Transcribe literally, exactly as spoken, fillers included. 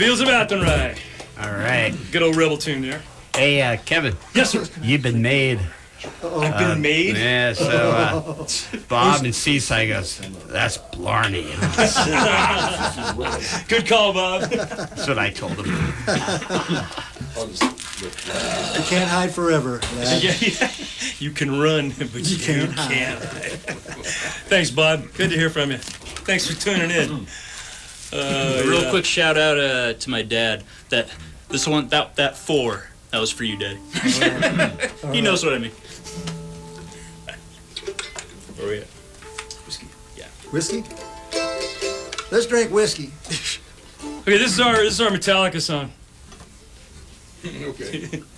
Feels about the right. All right. Good old rebel tune there. Hey, uh, Kevin. Yes, sir. You've been made. I've been Uh, made. Yeah, so uh, Bob and Seaside goes, that's Blarney. Good call, Bob. That's what I told him. You can't hide forever, lad. Yeah, yeah. You can run, but you, You can't can't hide. Thanks, Bob. Good to hear from you. Thanks for tuning in. Uh, A real yeah. quick shout out uh, to my dad. That this one, that that four, that was for you, Daddy. He knows what I mean. Where are we at? Whiskey. Yeah. Whiskey? Let's drink whiskey. Okay, this is our this is our Metallica song. Okay.